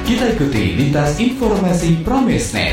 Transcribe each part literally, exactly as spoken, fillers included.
Kita ikuti lintas informasi Pramesnet.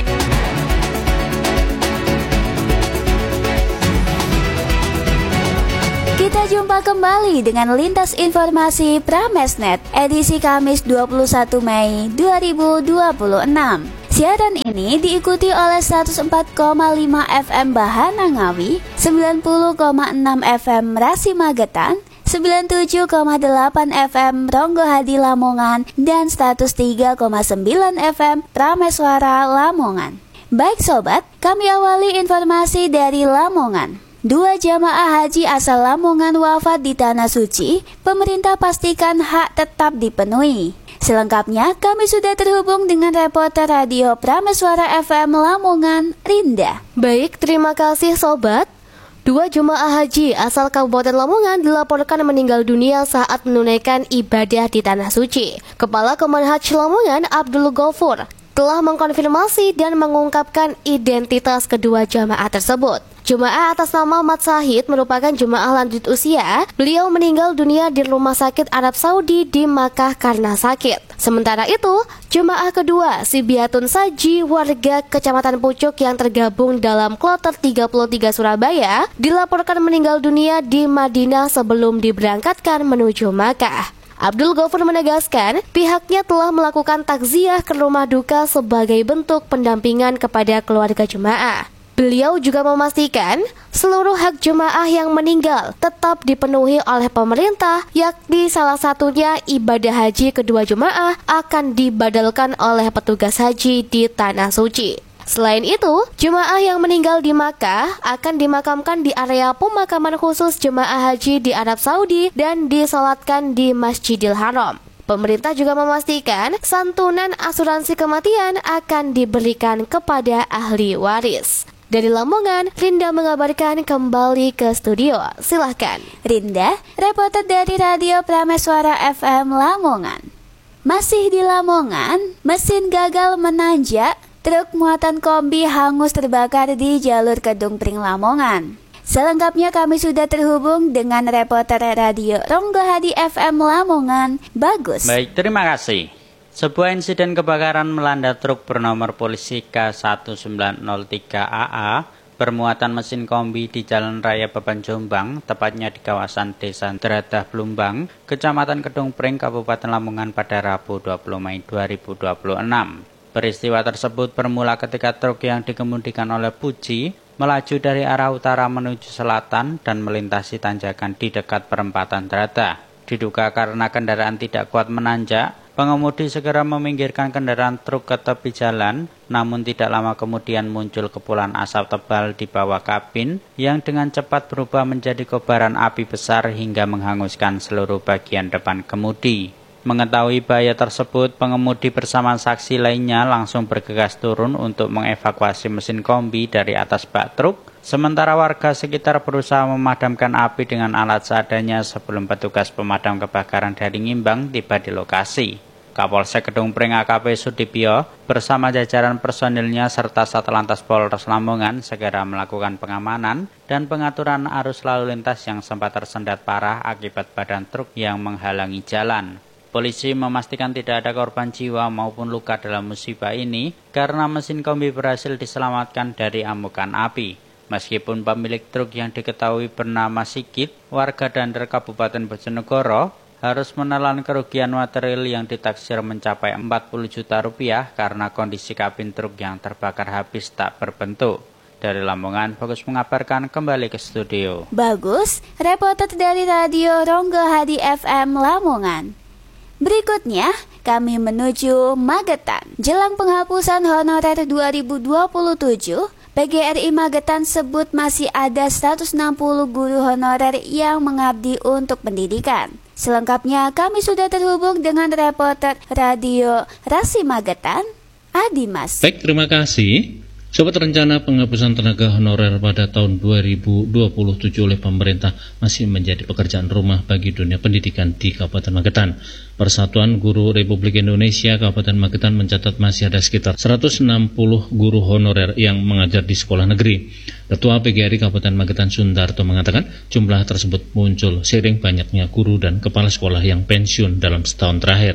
Kita jumpa kembali dengan lintas informasi Pramesnet edisi Kamis dua puluh satu Mei dua ribu dua puluh enam. Siaran ini diikuti oleh seratus empat koma lima F M Bahana Ngawi, sembilan puluh koma enam F M Rasi Magetan, sembilan puluh tujuh koma delapan F M Ronggo Hadi Lamongan, dan seratus tiga koma sembilan F M Prameswara Lamongan. Baik sobat, kami awali informasi dari Lamongan. Dua jamaah haji asal Lamongan wafat di Tanah Suci, pemerintah pastikan hak tetap dipenuhi. Selengkapnya kami sudah terhubung dengan reporter radio Prameswara F M Lamongan, Rinda. Baik, terima kasih sobat. Dua jemaah haji asal Kabupaten Lamongan dilaporkan meninggal dunia saat menunaikan ibadah di Tanah Suci. Kepala Kemenhaj Lamongan, Abdul Ghafur, telah mengkonfirmasi dan mengungkapkan identitas kedua jemaah tersebut. Jemaah atas nama Mat Sahid merupakan jemaah lanjut usia. Beliau meninggal dunia di Rumah Sakit Arab Saudi di Makkah karena sakit. Sementara itu, jemaah kedua, Sibiatun Saji, warga Kecamatan Pucuk yang tergabung dalam Kloter tiga puluh tiga Surabaya, dilaporkan meninggal dunia di Madinah sebelum diberangkatkan menuju Makkah. Abdul Ghafur menegaskan pihaknya telah melakukan takziah ke rumah duka sebagai bentuk pendampingan kepada keluarga jemaah. Beliau juga memastikan seluruh hak jemaah yang meninggal tetap dipenuhi oleh pemerintah, yakni salah satunya ibadah haji kedua jemaah akan dibadalkan oleh petugas haji di Tanah Suci. Selain itu, jemaah yang meninggal di Makkah akan dimakamkan di area pemakaman khusus jemaah haji di Arab Saudi dan disalatkan di Masjidil Haram. Pemerintah juga memastikan santunan asuransi kematian akan diberikan kepada ahli waris. Dari Lamongan, Rinda mengabarkan kembali ke studio. Silahkan. Rinda, reporter dari Radio Prameswara F M Lamongan. Masih di Lamongan, mesin gagal menanjak, truk muatan kombi hangus terbakar di jalur Kedung Pring Lamongan. Selengkapnya kami sudah terhubung dengan reporter Radio Ronggo Hadi F M Lamongan, Bagus. Baik, terima kasih. Sebuah insiden kebakaran melanda truk bernomor polisi K satu sembilan nol tiga A A bermuatan mesin kombi di Jalan Raya Beban Jombang, tepatnya di kawasan Desa Dradah Blumbang, Kecamatan Kedung Pring, Kabupaten Lamongan pada Rabu dua puluh Mei dua ribu dua puluh enam. Peristiwa tersebut bermula ketika truk yang dikemudikan oleh Puji melaju dari arah utara menuju selatan dan melintasi tanjakan di dekat perempatan Dradah. Diduga karena kendaraan tidak kuat menanjak, pengemudi segera meminggirkan kendaraan truk ke tepi jalan, namun tidak lama kemudian muncul kepulan asap tebal di bawah kabin yang dengan cepat berubah menjadi kobaran api besar hingga menghanguskan seluruh bagian depan kemudi. Mengetahui bahaya tersebut, pengemudi bersama saksi lainnya langsung bergegas turun untuk mengevakuasi mesin kombi dari atas bak truk. Sementara warga sekitar berusaha memadamkan api dengan alat seadanya sebelum petugas pemadam kebakaran dari Ngimbang tiba di lokasi. Kapolsek Kedung Pring A K P Sudipyo bersama jajaran personilnya serta Satlantas Polres Lamongan segera melakukan pengamanan dan pengaturan arus lalu lintas yang sempat tersendat parah akibat badan truk yang menghalangi jalan. Polisi memastikan tidak ada korban jiwa maupun luka dalam musibah ini karena mesin kombi berhasil diselamatkan dari amukan api. Meskipun pemilik truk yang diketahui bernama Sigit, warga Dander Kabupaten Bojonegoro, harus menelan kerugian material yang ditaksir mencapai empat puluh juta rupiah karena kondisi kabin truk yang terbakar habis tak berbentuk. Dari Lamongan, Bagus mengabarkan kembali ke studio. Bagus, reporter dari Radio Ronggo Hadi F M Lamongan. Berikutnya, kami menuju Magetan. Jelang penghapusan honorer dua ribu dua puluh tujuh, P G R I Magetan sebut masih ada seratus enam puluh guru honorer yang mengabdi untuk pendidikan. Selengkapnya kami sudah terhubung dengan reporter Radio Rasi Magetan, Adimas. Baik, terima kasih. Sobat, rencana penghapusan tenaga honorer pada tahun dua ribu dua puluh tujuh oleh pemerintah masih menjadi pekerjaan rumah bagi dunia pendidikan di Kabupaten Magetan. Persatuan Guru Republik Indonesia Kabupaten Magetan mencatat masih ada sekitar seratus enam puluh guru honorer yang mengajar di sekolah negeri. Ketua P G R I Kabupaten Magetan Sundarto mengatakan jumlah tersebut muncul seiring banyaknya guru dan kepala sekolah yang pensiun dalam setahun terakhir.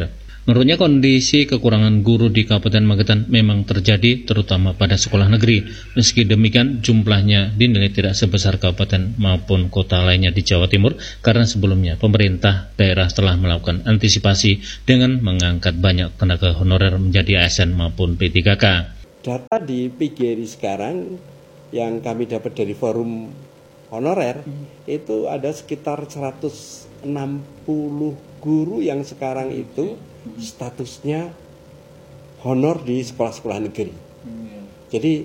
Menurutnya kondisi kekurangan guru di Kabupaten Magetan memang terjadi terutama pada sekolah negeri. Meski demikian jumlahnya dinilai tidak sebesar kabupaten maupun kota lainnya di Jawa Timur karena sebelumnya pemerintah daerah telah melakukan antisipasi dengan mengangkat banyak tenaga honorer menjadi A S N maupun P tiga K. Data di P G R I sekarang yang kami dapat dari forum honorer hmm. itu ada sekitar seratus enam puluh guru yang sekarang itu statusnya honor di sekolah-sekolah negeri. Hmm. Jadi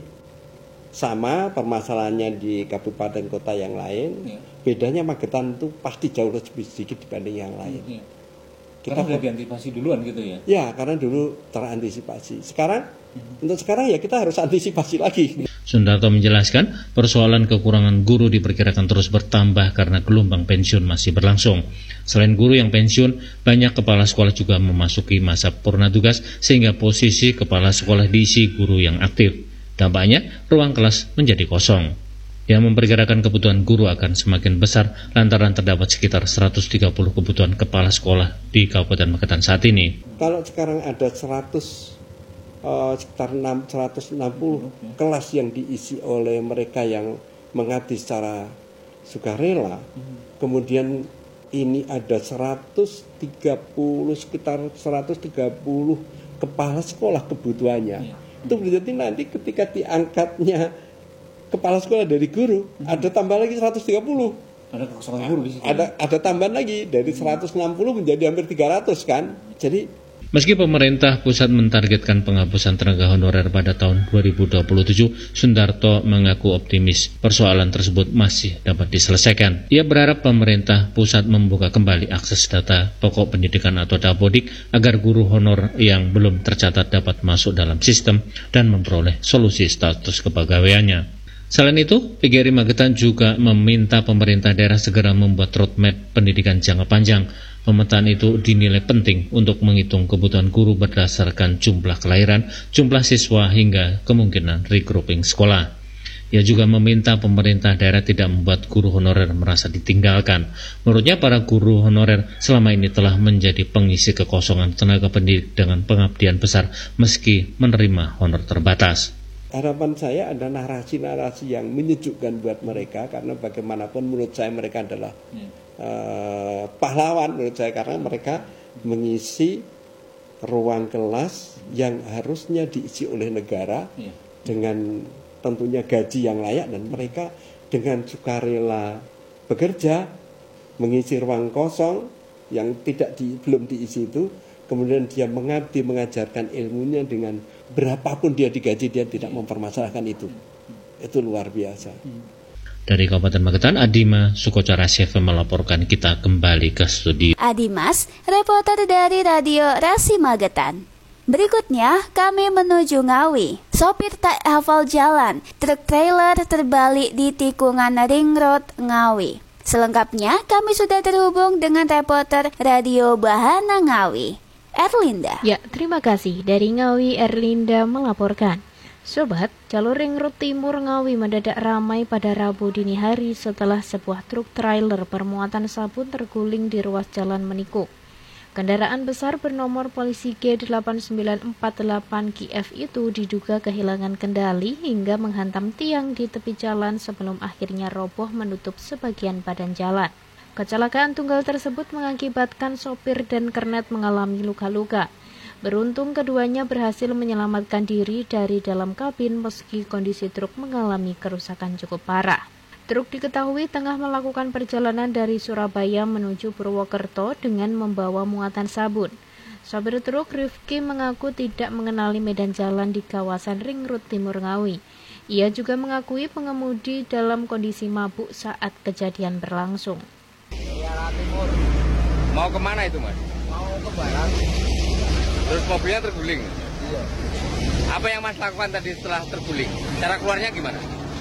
sama permasalahannya di kabupaten kota yang lain, ya. Bedanya Magetan itu pasti jauh lebih sedikit dibanding yang lain. Ya. Kita sudah diantisipasi duluan gitu ya? Ya, karena dulu terantisipasi. Sekarang, hmm. untuk sekarang ya kita harus antisipasi lagi. Sundarto menjelaskan persoalan kekurangan guru diperkirakan terus bertambah karena gelombang pensiun masih berlangsung. Selain guru yang pensiun, banyak kepala sekolah juga memasuki masa purna tugas sehingga posisi kepala sekolah diisi guru yang aktif. Dampaknya, ruang kelas menjadi kosong. Yang memperkirakan kebutuhan guru akan semakin besar lantaran terdapat sekitar seratus tiga puluh kebutuhan kepala sekolah di Kabupaten Magetan saat ini. Kalau sekarang ada seratus Uh, sekitar seratus enam puluh okay. kelas yang diisi oleh mereka yang mengabdi secara sukarela, mm-hmm. kemudian ini ada seratus tiga puluh sekitar seratus tiga puluh kepala sekolah kebutuhannya. Yeah. Itu berarti nanti ketika diangkatnya kepala sekolah dari guru, mm-hmm. ada tambah lagi seratus tiga puluh. Ada kekosongan guru di situ. Ada ada tambahan lagi dari seratus enam puluh menjadi hampir tiga ratus kan. Jadi meski pemerintah pusat mentargetkan penghapusan tenaga honorer pada tahun dua ribu dua puluh tujuh, Sundarto mengaku optimis persoalan tersebut masih dapat diselesaikan. Ia berharap pemerintah pusat membuka kembali akses data pokok pendidikan atau Dapodik agar guru honor yang belum tercatat dapat masuk dalam sistem dan memperoleh solusi status kepegawaiannya. Selain itu, P G R I Magetan juga meminta pemerintah daerah segera membuat roadmap pendidikan jangka panjang. Pemetaan itu dinilai penting untuk menghitung kebutuhan guru berdasarkan jumlah kelahiran, jumlah siswa hingga kemungkinan regrouping sekolah. Ia juga meminta pemerintah daerah tidak membuat guru honorer merasa ditinggalkan. Menurutnya para guru honorer selama ini telah menjadi pengisi kekosongan tenaga pendidik dengan pengabdian besar meski menerima honor terbatas. Harapan saya ada narasi-narasi yang menyejukkan buat mereka karena bagaimanapun menurut saya mereka adalah hmm. uh, pahlawan menurut saya karena mereka mengisi ruang kelas yang harusnya diisi oleh negara hmm. dengan tentunya gaji yang layak dan mereka dengan sukarela bekerja mengisi ruang kosong yang tidak di, belum diisi itu. Kemudian dia mengabdi, mengajarkan ilmunya dengan berapapun dia digaji, dia tidak mempermasalahkan itu. Itu luar biasa. Dari Kabupaten Magetan, Adima Sukocara C V melaporkan. Kita kembali ke studio. Adimas, reporter dari Radio Rasi Magetan. Berikutnya, kami menuju Ngawi. Sopir tak hafal jalan, truk trailer terbalik di tikungan Ring Road Ngawi. Selengkapnya, kami sudah terhubung dengan reporter Radio Bahana Ngawi, Erlinda. Ya, terima kasih. Dari Ngawi, Erlinda melaporkan. Sobat, jalur Ring Road Timur Ngawi mendadak ramai pada Rabu dini hari setelah sebuah truk trailer bermuatan sabun terguling di ruas jalan Menikuk. Kendaraan besar bernomor polisi G delapan sembilan empat delapan Q F itu diduga kehilangan kendali hingga menghantam tiang di tepi jalan sebelum akhirnya roboh menutup sebagian badan jalan. Kecelakaan tunggal tersebut mengakibatkan sopir dan kernet mengalami luka-luka. Beruntung keduanya berhasil menyelamatkan diri dari dalam kabin meski kondisi truk mengalami kerusakan cukup parah. Truk diketahui tengah melakukan perjalanan dari Surabaya menuju Purwokerto dengan membawa muatan sabun. Sopir truk Rifki mengaku tidak mengenali medan jalan di kawasan Ring Road Timur Ngawi. Ia juga mengakui pengemudi dalam kondisi mabuk saat kejadian berlangsung. Arah timur. Mau kemana itu mas? Mau ke barat. Terus mobilnya terguling? Iya. Apa yang mas lakukan tadi setelah terguling? Cara keluarnya gimana?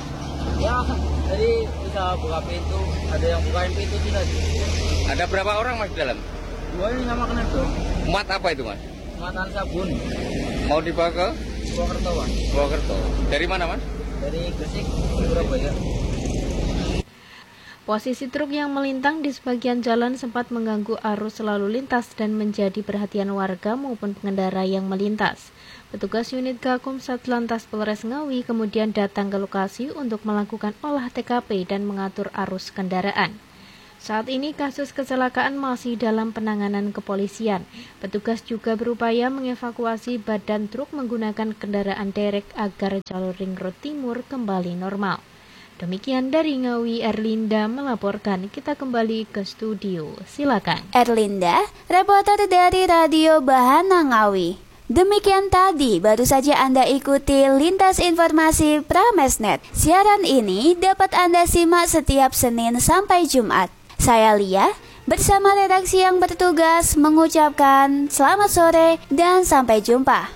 Ya, jadi bisa buka pintu. Ada yang bukain pintu tidak? Ada berapa orang mas di dalam? Dua ini sama kena dong. Muat apa itu mas? Muatan sabun. Mau dibawa ke? Purwokerto mas. Purwokerto. Dari mana mas? Dari Gresik, Surabaya. Posisi truk yang melintang di sebagian jalan sempat mengganggu arus lalu lintas dan menjadi perhatian warga maupun pengendara yang melintas. Petugas unit Gakum Satlantas Polres Ngawi kemudian datang ke lokasi untuk melakukan olah T K P dan mengatur arus kendaraan. Saat ini kasus kecelakaan masih dalam penanganan kepolisian. Petugas juga berupaya mengevakuasi badan truk menggunakan kendaraan derek agar jalur ring road timur kembali normal. Demikian dari Ngawi, Erlinda melaporkan. Kita kembali ke studio. Silakan. Erlinda, reporter dari Radio Bahana Ngawi. Demikian tadi baru saja Anda ikuti Lintas Informasi Pramesnet. Siaran ini dapat Anda simak setiap Senin sampai Jumat. Saya Lia bersama redaksi yang bertugas mengucapkan selamat sore dan sampai jumpa.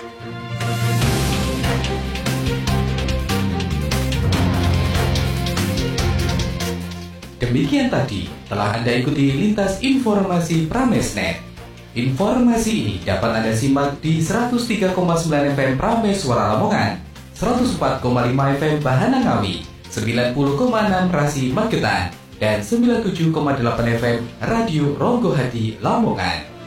Demikian tadi telah Anda ikuti Lintas Informasi Pramesnet. Informasi ini dapat Anda simak di seratus tiga koma sembilan F M Prames Suara Lamongan, seratus empat koma lima F M Bahana Ngawi, sembilan puluh koma enam Rasi Magetan, dan sembilan puluh tujuh koma delapan F M Radio Ronggo Hati Lamongan.